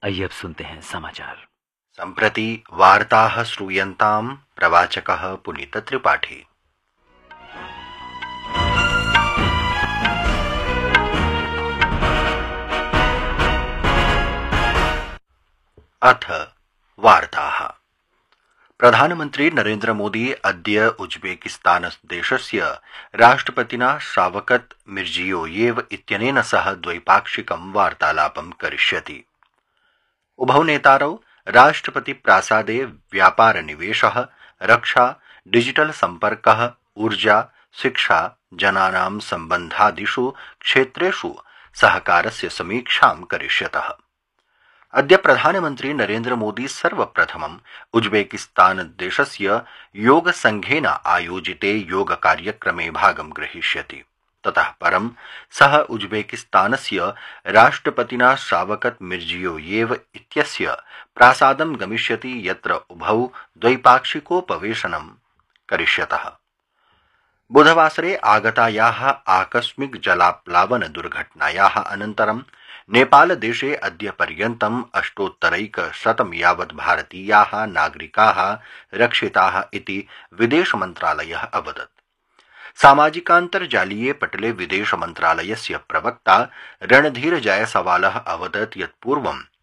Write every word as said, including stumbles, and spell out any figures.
आइए अब सुनते हैं समाचार। सम्प्रति वार्ताः श्रूयन्ताम् प्रवाचकः पुनीत त्रिपाठी। अथ वार्ताः। प्रधानमन्त्री नरेन्द्र मोदी अद्य उज्बेकिस्तान देशस्य राष्ट्रपतिना शावकत मिर्जियोयेव इत्यनेन सह द्वैपाक्षिकं वार्तालापं करिष्यति। उभौ नेतारौ राष्ट्रपति प्रासादे व्यापार निवेशः, रक्षा, डिजिटल सम्पर्कः, ऊर्जा, शिक्षा, जनानां सम्बन्धादिषु क्षेत्रेषु सहकारस्य समीक्षां करिष्यतः। अद्य प्रधानमन्त्री नरेन्द्र मोदी सर्वप्रथमम् उज्बेकिस्तान देशस्य योग संघेन आयोजिते योग कार्यक्रमे भागं ग्रहीष्यति। ततः परं सः उज्बेकिस्तानस्य राष्ट्रपतिना शावकत मिर्जियोयेव इत्यस्य प्रासादं गमिष्यति, यत्र उभौ द्वैपाक्षिकोपवेशनं करिष्यतः। बुधवासरे आगतायाः आकस्मिक जलाप्लावन दुर्घटनायाः अनन्तरं नेपालदेशे अद्य पर्यन्तम् अष्टोत्तरैकशतं यावत् भारतीयाः नागरिकाः रक्षिताः इति विदेशमन्त्रालयः अवदत्। सामाजिकान्तर्जालीये पटले विदेशमन्त्रालयस्य प्रवक्ता रणधीर जायसवालः अवदत् यत् पूर्वं